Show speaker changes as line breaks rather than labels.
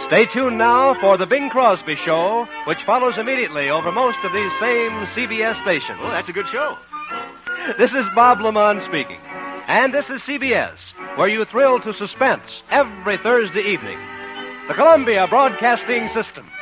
Stay tuned now for The Bing Crosby Show, which follows immediately over most of these same CBS stations.
Well, that's a good show.
This is Bob Lamont speaking. And this is CBS, where you thrill to suspense every Thursday evening. The Columbia Broadcasting System.